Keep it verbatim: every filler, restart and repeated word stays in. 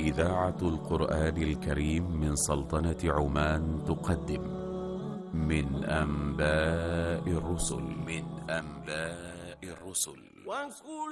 إذاعة القرآن الكريم من سلطنة عمان تقدم من أنباء الرسل من أنباء الرسل.